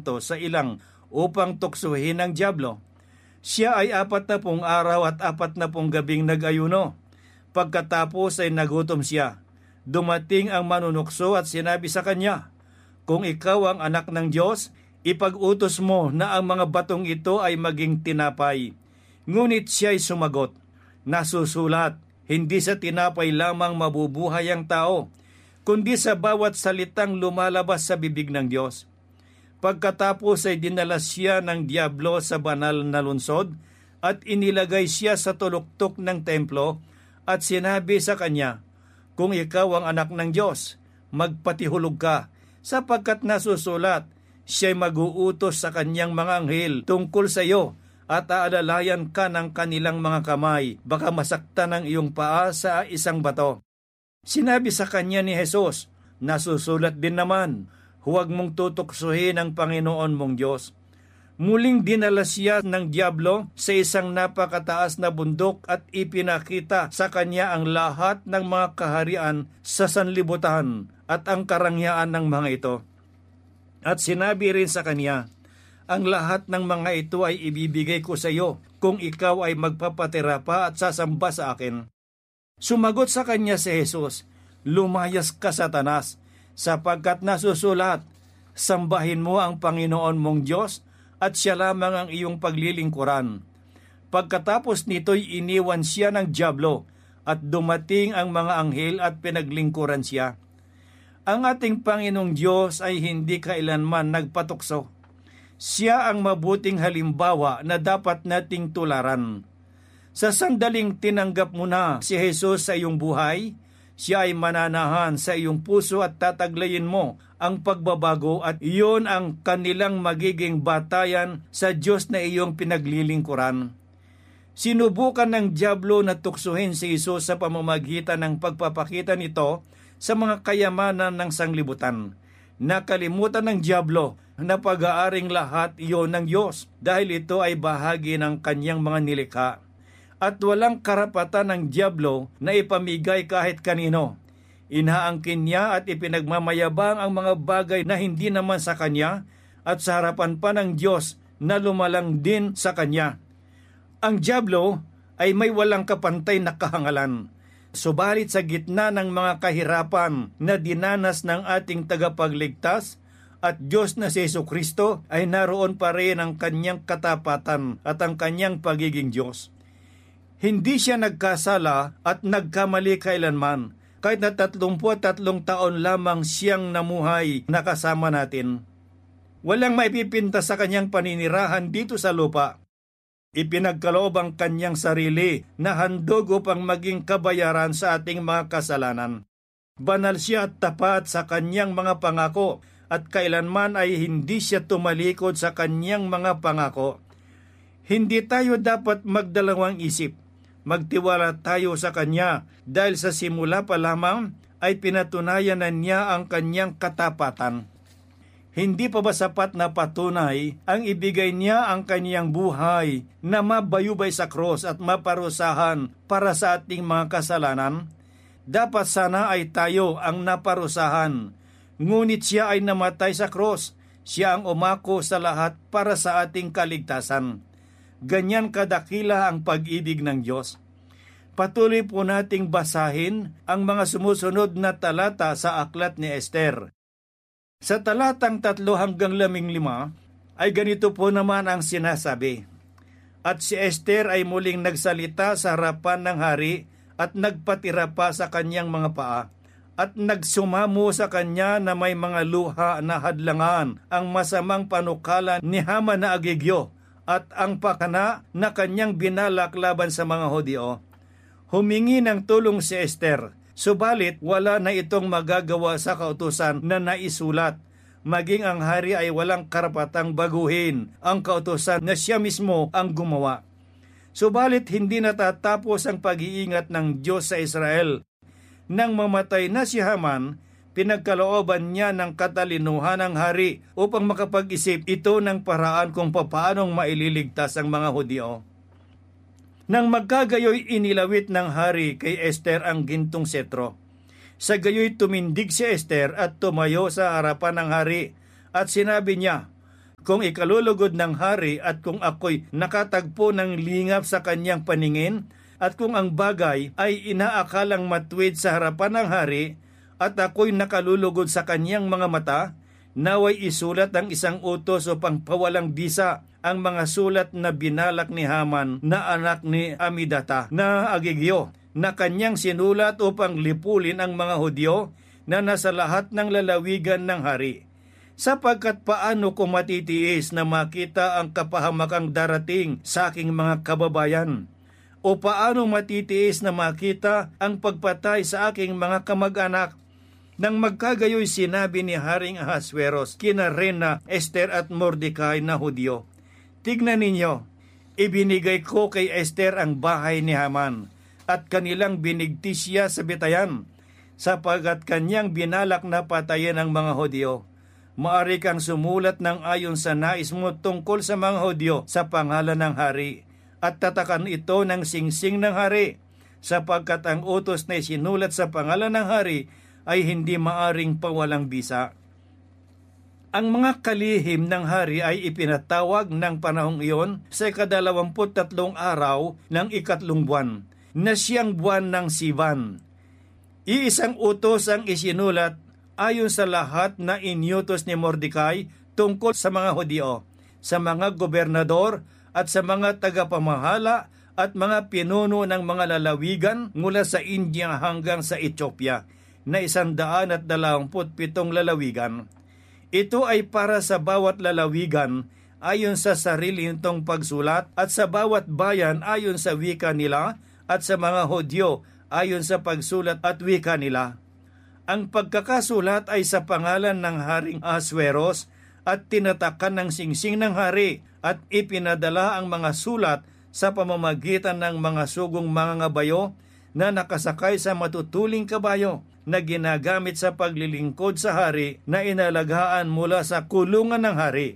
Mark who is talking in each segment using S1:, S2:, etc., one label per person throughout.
S1: Santo sa ilang upang tuksuhin ang dyablo. Siya ay 40 araw at 40 gabing nag-ayuno. Pagkatapos ay nagutom siya. Dumating ang manunukso at sinabi sa kanya, "Kung ikaw ang anak ng Diyos, ipag-utos mo na ang mga batong ito ay maging tinapay." Ngunit siya ay sumagot, "Nasusulat, hindi sa tinapay lamang mabubuhay ang tao, kundi sa bawat salitang lumalabas sa bibig ng Diyos." Pagkatapos ay dinala siya ng dyablo sa banal na lungsod at inilagay siya sa tuluktok ng templo at sinabi sa kanya, "Kung ikaw ang anak ng Diyos, magpatihulog ka, sapagkat nasusulat, siya'y mag-uutos sa kanyang mga anghel tungkol sa iyo at aalalayan ka ng kanilang mga kamay, baka masaktan ang iyong paa sa isang bato." Sinabi sa kanya ni Jesus, "Nasusulat din naman, huwag mong tutuksohin ang Panginoon mong Diyos." Muling dinala siya ng dyablo sa isang napakataas na bundok at ipinakita sa kanya ang lahat ng mga kaharian sa sanlibutan at ang karangyaan ng mga ito. At sinabi rin sa kanya, "Ang lahat ng mga ito ay ibibigay ko sa iyo kung ikaw ay magpapatira pa at sasamba sa akin." Sumagot sa kanya si Jesus, "Lumayas ka, Satanas, sapagkat nasusulat, sambahin mo ang Panginoon mong Diyos at siya lamang ang iyong paglilingkuran." Pagkatapos nito'y iniwan siya ng dyablo at dumating ang mga anghel at pinaglingkuran siya. Ang ating Panginoong Diyos ay hindi kailanman nagpatukso. Siya ang mabuting halimbawa na dapat nating tularan. Sa sandaling tinanggap mo na si Jesus sa iyong buhay, siya ay mananahan sa iyong puso at tataglayin mo ang pagbabago at iyon ang kanilang magiging batayan sa Diyos na iyong pinaglilingkuran. Sinubukan ng dyablo na tuksuhin si Jesus sa pamamagitan ng pagpapakita nito sa mga kayamanan ng sanglibutan. Nakalimutan ng dyablo na pag-aaring lahat iyon ng Diyos dahil ito ay bahagi ng kanyang mga nilikha. At walang karapatan ng dyablo na ipamigay kahit kanino. Inaangkin niya at ipinagmamayabang ang mga bagay na hindi naman sa kanya at sa harapan pa ng Diyos na lumalang din sa kanya. Ang dyablo ay may walang kapantay na kahangalan. Subalit sa gitna ng mga kahirapan na dinanas ng ating tagapagligtas at Diyos na si Jesucristo ay naroon pa rin ang kanyang katapatan at ang kanyang pagiging Diyos. Hindi siya nagkasala at nagkamali kailanman, kahit na 33 taon lamang siyang namuhay na kasama natin. Walang maipipinta sa kanyang paninirahan dito sa lupa. Ipinagkaloob ang kanyang sarili na handog upang maging kabayaran sa ating mga kasalanan. Banal siya at tapat sa kanyang mga pangako at kailanman ay hindi siya tumalikod sa kanyang mga pangako. Hindi tayo dapat magdalawang isip. Magtiwala tayo sa Kanya dahil sa simula pa lamang ay pinatunayan na niya ang kanyang katapatan. Hindi pa ba sapat na patunay ang ibigay niya ang kanyang buhay na mabayubay sa krus at maparusahan para sa ating mga kasalanan? Dapat sana ay tayo ang naparusahan, ngunit siya ay namatay sa krus. Siya ang umako sa lahat para sa ating kaligtasan. Ganyan kadakila ang pag-ibig ng Diyos. Patuloy po nating basahin ang mga sumusunod na talata sa aklat ni Esther. Sa talatang 3-15 ay ganito po naman ang sinasabi. At si Esther ay muling nagsalita sa harapan ng hari at nagpatira pa sa kanyang mga paa at nagsumamo sa kanya na may mga luha na hadlangan ang masamang panukala ni Haman na Agigyo at ang pakana na kanyang binalak laban sa mga Hudyo. Humingi ng tulong si Esther, subalit wala na itong magagawa sa kautusan na naisulat. Maging ang hari ay walang karapatang baguhin ang kautusan na siya mismo ang gumawa. Subalit hindi natatapos ang pag-iingat ng Diyos sa Israel. Nang mamatay na si Haman, pinagkalooban niya ng katalinuhan ng hari upang makapag-isip ito ng paraan kung paanong maililigtas ang mga Hudyo. Nang magkagayoy inilawit ng hari kay Esther ang gintong setro. Sa gayoy tumindig si Esther at tumayo sa harapan ng hari at sinabi niya, kung ikalulugod ng hari at kung ako'y nakatagpo ng lingap sa kanyang paningin at kung ang bagay ay inaakalang matuwid sa harapan ng hari at ako'y nakalulugod sa kanyang mga mata, naway isulat ang isang utos upang pawalang bisa ang mga sulat na binalak ni Haman na anak ni Amidata na Agigyo, na kanyang sinulat upang lipulin ang mga Hudyo na nasa lahat ng lalawigan ng hari. Sapagkat paano ko matitiis na makita ang kapahamakang darating sa aking mga kababayan? O paano matitiis na makita ang pagpatay sa aking mga kamag-anak? Nang magkagayoy sinabi ni Haring Ahasueros kina Reyna, Esther at Mordecai na Hudyo, "Tignan ninyo, ibinigay ko kay Esther ang bahay ni Haman at kanilang binigti siya sa bitayan, sapagkat kanyang binalak na patayin ang mga Hudyo. Maari kang sumulat ng ayon sa nais mo tungkol sa mga Hudyo sa pangalan ng hari, at tatakan ito ng singsing ng hari, sapagkat ang utos na isinulat sa pangalan ng hari ay hindi maaring pawalang bisa." Ang mga kalihim ng hari ay ipinatawag ng panahong iyon sa 23 araw ng 3 buwan, na siyang buwan ng Sivan. Iisang utos ang isinulat ayon sa lahat na inyutos ni Mordecai tungkol sa mga Hudyo, sa mga gobernador at sa mga tagapamahala at mga pinuno ng mga lalawigan mula sa India hanggang sa Ethiopia, na 127 lalawigan. Ito ay para sa bawat lalawigan ayon sa sarili nitong pagsulat at sa bawat bayan ayon sa wika nila at sa mga Hudyo ayon sa pagsulat at wika nila. Ang pagkakasulat ay sa pangalan ng Haring Ahasueros at tinatakan ng singsing ng hari at ipinadala ang mga sulat sa pamamagitan ng mga sugong mga ngabayo na nakasakay sa matutuling kabayo na ginagamit sa paglilingkod sa hari na inalagaan mula sa kulungan ng hari.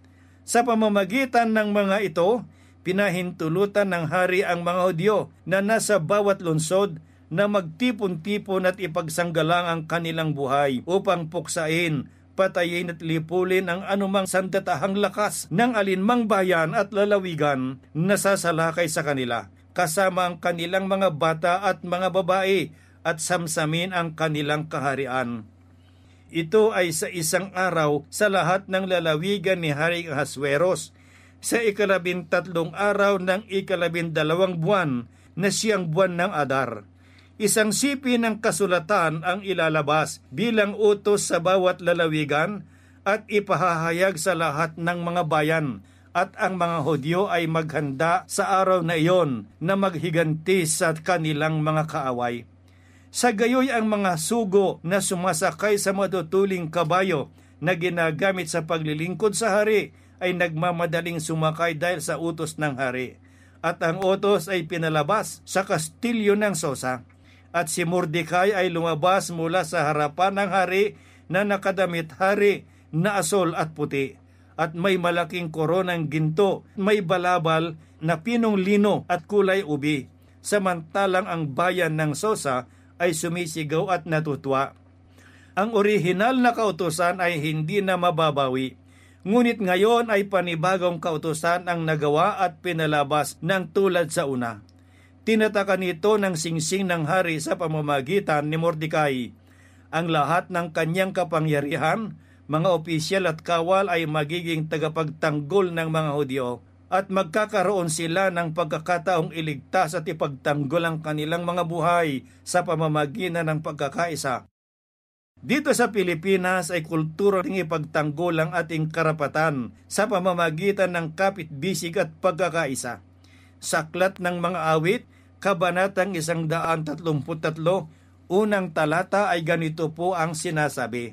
S1: Sa pamamagitan ng mga ito, pinahintulutan ng hari ang mga Hudyo na nasa bawat lungsod na magtipon-tipon at ipagsanggalang ang kanilang buhay upang puksain, patayin at lipulin ang anumang sandatahang lakas ng alinmang bayan at lalawigan na sasalakay sa kanila, kasama ang kanilang mga bata at mga babae, at samsamin ang kanilang kaharian. Ito ay sa isang araw sa lahat ng lalawigan ni Haring Ahasueros, sa 13 araw ng 12 buwan na siyang buwan ng Adar. Isang sipi ng kasulatan ang ilalabas bilang utos sa bawat lalawigan at ipahahayag sa lahat ng mga bayan, at ang mga Hudyo ay maghanda sa araw na iyon na maghiganti sa kanilang mga kaaway. Sa gayoy ang mga sugo na sumasakay sa matutuling kabayo na ginagamit sa paglilingkod sa hari ay nagmamadaling sumakay dahil sa utos ng hari, at ang utos ay pinalabas sa kastilyo ng Sosa. At si Mordecai ay lumabas mula sa harapan ng hari na nakadamit hari na asol at puti, at may malaking koronang ginto, may balabal na pinong lino at kulay ubi, samantalang ang bayan ng Sosa ay sumisigaw at natutuwa. Ang orihinal na kautusan ay hindi na mababawi, ngunit ngayon ay panibagong kautusan ang nagawa at pinalabas ng tulad sa una. Tinatakan ito ng singsing ng hari sa pamamagitan ni Mordecai. Ang lahat ng kanyang kapangyarihan, mga opisyal at kawal ay magiging tagapagtanggol ng mga Hudyo, at magkakaroon sila ng pagkakataong iligtas at ipagtanggol ang kanilang mga buhay sa pamamagitan ng pagkakaisa. Dito sa Pilipinas ay kultura ng ipagtanggol ang ating karapatan sa pamamagitan ng kapitbisig at pagkakaisa. Sa Aklat ng Mga Awit, Kabanatang 133, unang talata ay ganito po ang sinasabi: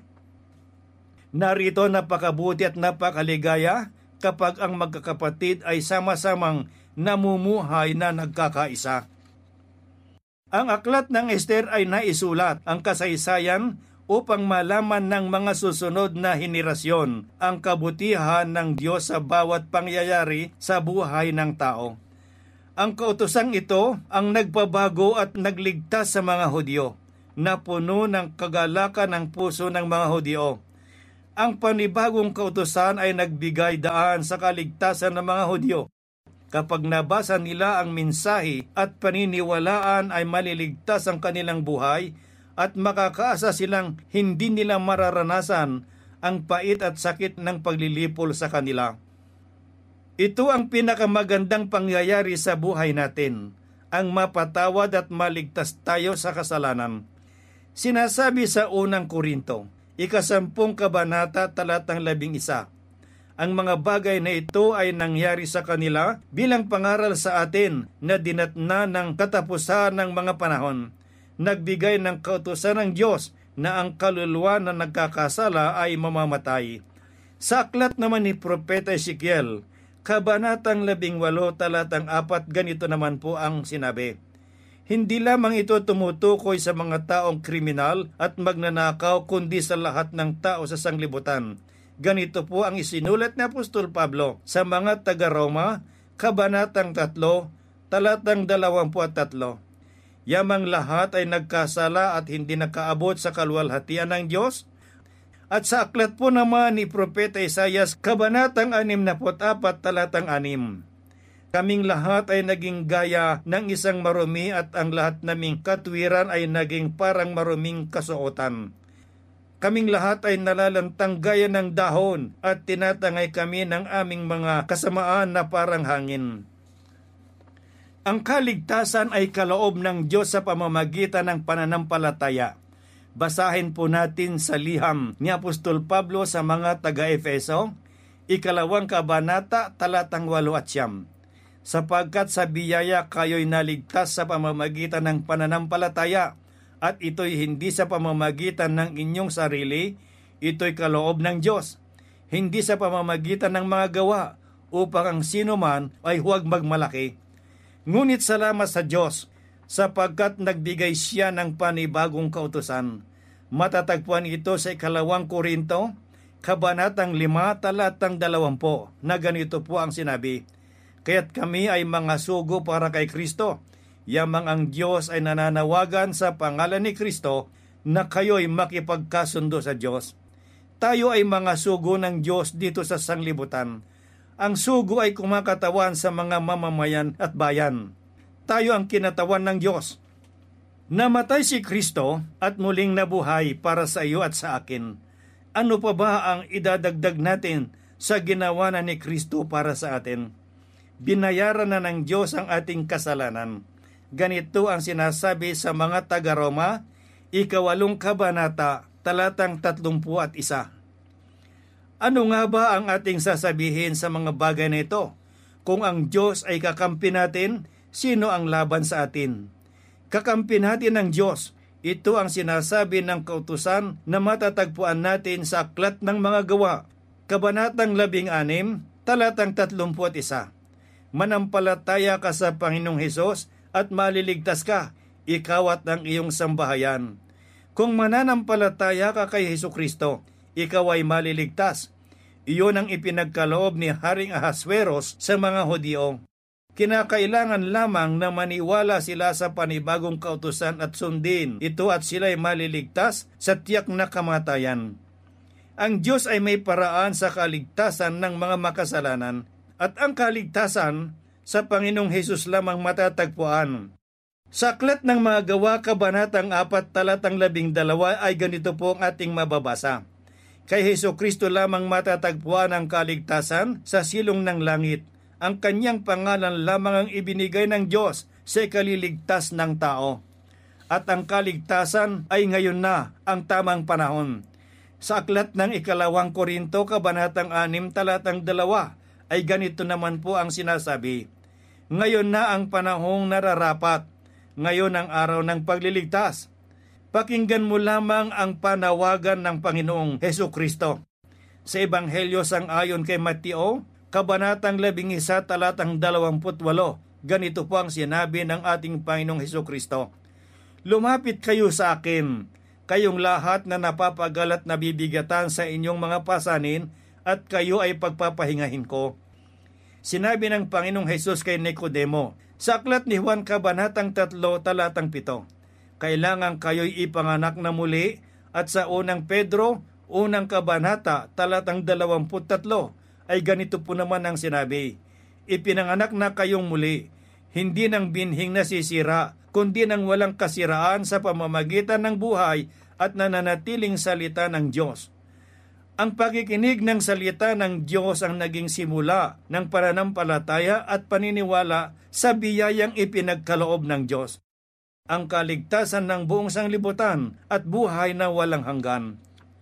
S1: "Narito napakabuti at napakaligaya kapag ang magkakapatid ay sama-samang namumuhay na nagkakaisa." Ang Aklat ng Esther ay naisulat ang kasaysayan upang malaman ng mga susunod na henerasyon ang kabutihan ng Diyos sa bawat pangyayari sa buhay ng tao. Ang kautosang ito ang nagpabago at nagligtas sa mga Hudyo, na puno ng kagalakan ng puso ng mga Hudyo. Ang panibagong kautusan ay nagbigay daan sa kaligtasan ng mga Hudyo. Kapag nabasa nila ang mensahe at paniniwalaan ay maliligtas ang kanilang buhay at makakaasa silang hindi nila mararanasan ang pait at sakit ng paglilipol sa kanila. Ito ang pinakamagandang pangyayari sa buhay natin, ang mapatawad at maligtas tayo sa kasalanan. Sinasabi sa unang Korinto, 10 kabanata talatang 11, ang mga bagay na ito ay nangyari sa kanila bilang pangaral sa atin na dinatna ng katapusan ng mga panahon. Nagbigay ng kautusan ng Diyos na ang kaluluwa na nagkakasala ay mamamatay. Sa aklat naman ni Propeta Ezekiel, kabanatang 18 talatang 4, ganito naman po ang sinabi. Hindi lamang ito tumutukoy sa mga taong kriminal at magnanakaw kundi sa lahat ng tao sa sanglibutan. Ganito po ang isinulat ni Apostol Pablo sa mga taga-Roma, kabanatang 3, talatang 23. Yamang lahat ay nagkasala at hindi nakaabot sa kaluwalhatian ng Diyos. At sa aklat po naman ni Propeta Isaias, kabanatang 64, talatang 6. Kaming lahat ay naging gaya ng isang marumi at ang lahat naming katwiran ay naging parang maruming kasuotan. Kaming lahat ay nalalantang gaya ng dahon at tinatangay kami ng aming mga kasamaan na parang hangin. Ang kaligtasan ay kaloob ng Diyos sa pamamagitan ng pananampalataya. Basahin po natin sa liham ni Apostol Pablo sa mga taga-Efeso, 2 kabanata, talatang 8 at 9. Sapagkat sa biyaya kayo'y naligtas sa pamamagitan ng pananampalataya, at ito'y hindi sa pamamagitan ng inyong sarili, ito'y kaloob ng Diyos, hindi sa pamamagitan ng mga gawa, upang ang sino man ay huwag magmalaki. Ngunit salamat sa Diyos, sapagkat nagbigay siya ng panibagong kautusan. Matatagpuan ito sa 2 Korinto, kabanatang 5, talatang 20, na ganito po ang sinabi, kaya't kami ay mga sugo para kay Kristo. Yamang ang Diyos ay nananawagan sa pangalan ni Kristo na kayo'y makipagkasundo sa Diyos. Tayo ay mga sugo ng Diyos dito sa sanglibutan. Ang sugo ay kumakatawan sa mga mamamayan at bayan. Tayo ang kinatawan ng Diyos. Namatay si Kristo at muling nabuhay para sa iyo at sa akin. Ano pa ba ang idadagdag natin sa ginawa na ni Kristo para sa atin? Binayaran na ng Diyos ang ating kasalanan. Ganito ang sinasabi sa mga taga-Roma, 8 kabanata, talatang 31. Ano nga ba ang ating sasabihin sa mga bagay na ito? Kung ang Diyos ay kakampi natin, sino ang laban sa atin? Kakampi natin ng Diyos. Ito ang sinasabi ng kautusan na matatagpuan natin sa aklat ng mga gawa, kabanatang 16, talatang 31. Manampalataya ka sa Panginoong Hesus at maliligtas ka, ikaw at ang iyong sambahayan. Kung mananampalataya ka kay Hesukristo, ikaw ay maliligtas. Iyon ang ipinagkaloob ni Haring Ahasuerus sa mga Hudyo. Kinakailangan lamang na maniwala sila sa panibagong kautusan at sundin ito at sila ay maliligtas sa tiyak na kamatayan. Ang Diyos ay may paraan sa kaligtasan ng mga makasalanan, at ang kaligtasan sa Panginoong Hesus lamang matatagpuan. Sa aklat ng mga gawa, kabanatang 4, talatang 12 ay ganito po ang ating mababasa. Kay Hesukristo lamang matatagpuan ang kaligtasan sa silong ng langit. Ang kanyang pangalan lamang ang ibinigay ng Diyos sa ikaliligtas ng tao. At ang kaligtasan ay ngayon na ang tamang panahon. Sa aklat ng 2 Korinto, kabanatang 6, talatang 2, ay ganito naman po ang sinasabi. Ngayon na ang panahong nararapat, ngayon ang araw ng pagliligtas. Pakinggan mo lamang ang panawagan ng Panginoong Hesukristo. Sa Ebanghelyo sang-ayon kay Mateo, kabanatang 11, talatang 28, ganito po ang sinabi ng ating Panginoong Hesukristo. Lumapit kayo sa akin, kayong lahat na napapagalat na bibigatan sa inyong mga pasanin, at kayo ay pagpapahingahin ko. Sinabi ng Panginoong Hesus kay Nicodemo, sa aklat ni Juan kabanatang 3, talatang 7, kailangan kayo'y ipanganak na muli, at sa unang Pedro, unang kabanata, talatang 23, ay ganito po naman ang sinabi, "Ipinanganak na kayong muli, hindi ng binhing nasisira, kundi ng walang kasiraan sa pamamagitan ng buhay at nananatiling salita ng Diyos." Ang pakikinig ng salita ng Diyos ang naging simula ng pananampalataya at paniniwala sa biyayang ipinagkaloob ng Diyos, ang kaligtasan ng buong sanglibutan at buhay na walang hanggan.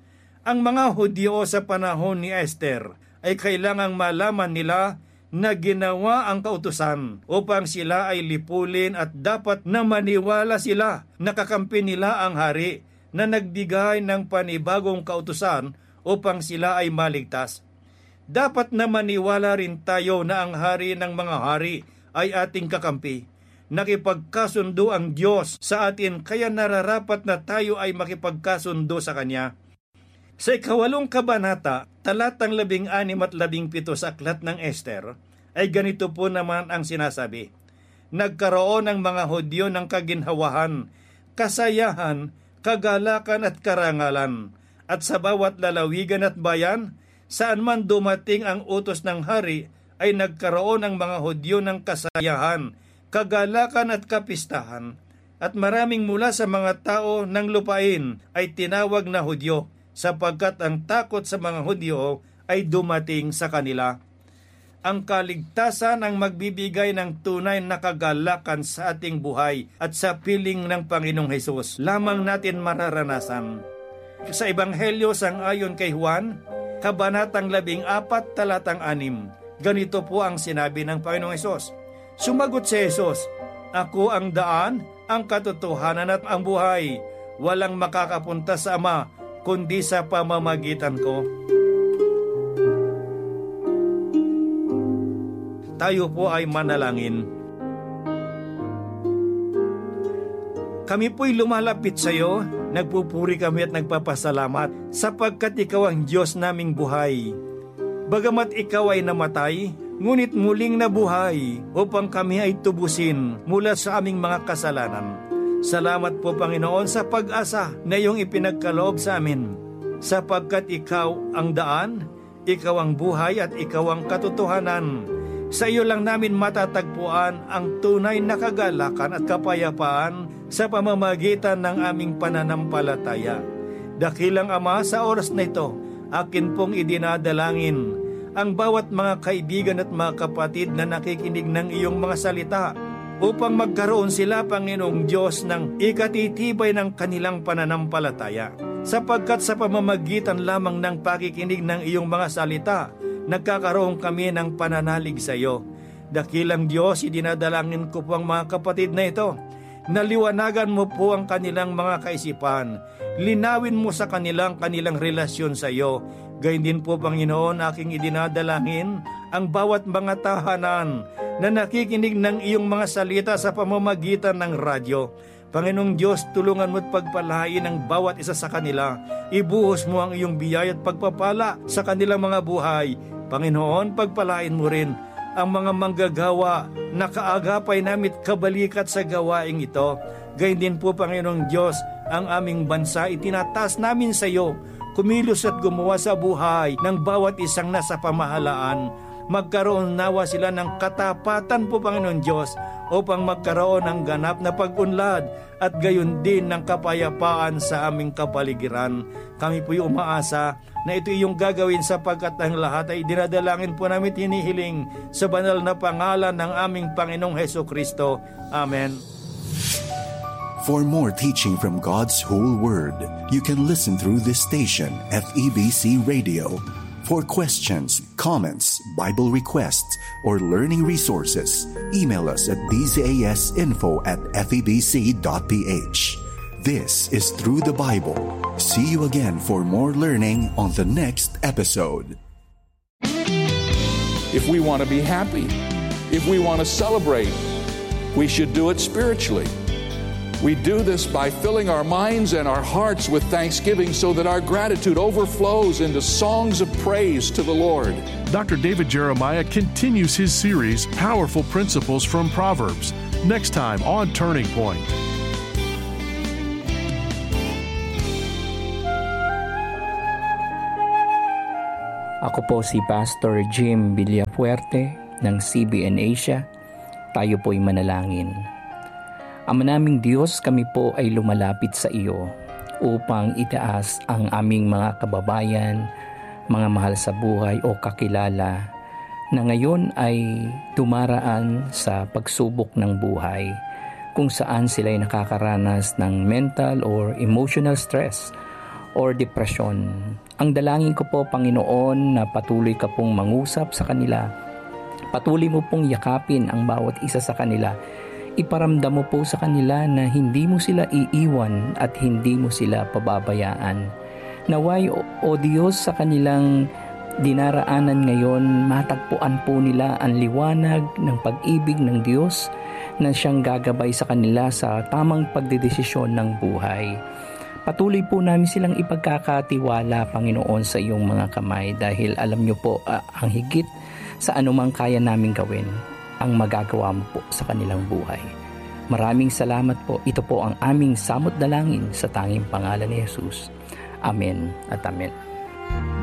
S1: Ang mga Hudyo sa panahon ni Esther ay kailangang malaman nila na ginawa ang kautusan upang sila ay lipulin at dapat na maniwala sila na kakampi nila ang hari na nagbigay ng panibagong kautusan upang sila ay maligtas. Dapat na maniwala rin tayo na ang hari ng mga hari ay ating kakampi. Nakipagkasundo ang Diyos sa atin, kaya nararapat na tayo ay makipagkasundo sa Kanya. Sa 8 kabanata, talatang 16 at 17 sa aklat ng Esther, ay ganito po naman ang sinasabi. Nagkaroon ng mga Hudyo ng kaginhawahan, kasayahan, kagalakan at karangalan, at sa bawat lalawigan at bayan, saan man dumating ang utos ng hari, ay nagkaroon ng mga Hudyo ng kasayahan, kagalakan at kapistahan, at maraming mula sa mga tao ng lupain ay tinawag na Hudyo, sapagkat ang takot sa mga Hudyo ay dumating sa kanila. Ang kaligtasan ang magbibigay ng tunay na kagalakan sa ating buhay at sa piling ng Panginoong Hesus lamang natin mararanasan. Sa Ebanghelyo sangayon kay Juan, kabanatang 14, talatang 6, ganito po ang sinabi ng Panginoong Hesus. Sumagot si Hesus, "Ako ang daan, ang katotohanan at ang buhay. Walang makakapunta sa Ama, kundi sa pamamagitan ko." Tayo po ay manalangin. Kami po'y lumalapit sa iyo, nagpupuri kami at nagpapasalamat sapagkat ikaw ang Diyos naming buhay. Bagamat ikaw ay namatay, ngunit muling nabuhay upang kami ay tubusin mula sa aming mga kasalanan. Salamat po Panginoon sa pag-asa na iyong ipinagkaloob sa amin, sapagkat ikaw ang daan, ikaw ang buhay at ikaw ang katotohanan. Sa iyo lang namin matatagpuan ang tunay na kagalakan at kapayapaan sa pamamagitan ng aming pananampalataya. Dakilang Ama, sa oras na ito, akin pong idinadalangin ang bawat mga kaibigan at mga kapatid na nakikinig ng iyong mga salita upang magkaroon sila, Panginoong Diyos, ng ikatitibay ng kanilang pananampalataya. Sapagkat sa pamamagitan lamang ng pakikinig ng iyong mga salita, nagkakaroon kami ng pananalig sa iyo. Dakilang Diyos, idinadalangin ko po ang mga kapatid na ito. Naliwanagan mo po ang kanilang mga kaisipan. Linawin mo sa kanilang relasyon sa iyo. Gayun din po, Panginoon, aking idinadalangin ang bawat mga tahanan na nakikinig ng iyong mga salita sa pamamagitan ng radyo. Panginoong Diyos, tulungan mo at pagpalain ang bawat isa sa kanila. Ibuhos mo ang iyong biyaya at pagpapala sa kanilang mga buhay. Panginoon, pagpalain mo rin ang mga manggagawa na kaagapay namin kabalikat sa gawaing ito. Gayun din po, Panginoong Diyos, ang aming bansa itinataas namin sa iyo. Kumilos at gumawa sa buhay ng bawat isang nasa pamahalaan. Magkaroon nawa sila ng katapatan po, Panginoon Diyos, upang magkaroon ng ganap na pag-unlad at gayon din ng kapayapaan sa aming kapaligiran. Kami po'y umaasa na ito iyong gagawin sapagkat ang lahat ay dinadalangin po namin hinihiling sa banal na pangalan ng aming Panginoong Hesukristo. Amen.
S2: For more teaching from God's whole Word, you can listen through this station, FEBC Radio. For questions, comments, Bible requests, or learning resources, email us at bzasinfo@febc.ph. This is Through the Bible. See you again for more learning on the next episode.
S3: If we want to be happy, if we want to celebrate, we should do it spiritually. We do this by filling our minds and our hearts with thanksgiving so that our gratitude overflows into songs of praise to the Lord.
S4: Dr. David Jeremiah continues his series, Powerful Principles from Proverbs, next time on Turning Point.
S5: Ako po si Pastor Jim Villafuerte ng CBN Asia. Tayo po'y manalangin. Ama naming Diyos, kami po ay lumalapit sa iyo upang itaas ang aming mga kababayan, mga mahal sa buhay o kakilala na ngayon ay dumaraan sa pagsubok ng buhay kung saan sila ay nakakaranas ng mental or emotional stress or depression. Ang dalangin ko po, Panginoon, na patuloy ka pong mangusap sa kanila. Patuloy mo pong yakapin ang bawat isa sa kanila. Iparamdam mo po sa kanila na hindi mo sila iiwan at hindi mo sila pababayaan. Naway, O Diyos, sa kanilang dinaraanan ngayon, matagpuan po nila ang liwanag ng pag-ibig ng Diyos na siyang gagabay sa kanila sa tamang pagdedesisyon ng buhay. Patuloy po namin silang ipagkakatiwala, Panginoon, sa iyong mga kamay dahil alam niyo po ang higit sa anumang kaya naming gawin ang magagawa mo po sa kanilang buhay. Maraming salamat po. Ito po ang aming samot dalangin sa tanging pangalan ni Jesus. Amen at amen.